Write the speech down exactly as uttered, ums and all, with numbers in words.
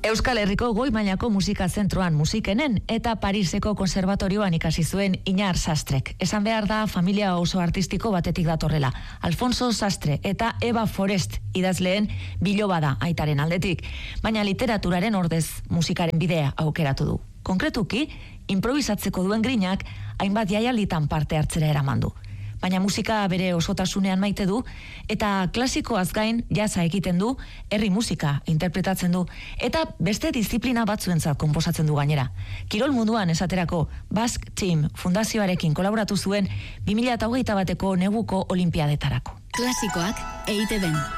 Euskal Herriko Goi Mailako Musika Zentroan musikenen eta Pariseko Konserbatorioan ikasi zuen Iñar Sastrek. Esan behar da familia oso artistiko batetik datorrela. Alfonso Sastre eta Eva Forest idazleen biloba da aitaren aldetik, baina literaturaren ordez musikaren bidea aukeratu du. Konkretuki, improvisatzeko duen grinak hainbat jaialditan parte hartzera eraman du. Baina musika bere osotasunean maite du, eta klasikoaz gain jaza egiten du, herri musika interpretatzen du, eta beste disiplina batzuentzat konposatzen du gainera. Kirol munduan esaterako Basque Team fundazioarekin kolaboratu zuen bi mila hogeita bateko neguko olimpiadetarako. Klasikoak E I Te Ben.